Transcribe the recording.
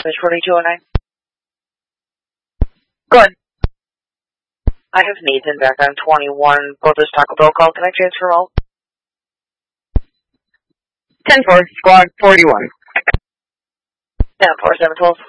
message 4209. Good. I have Nathan back on 21. Bothers Taco Bell call. Can I transfer out? 10-4, squad 41. 10-4, 712.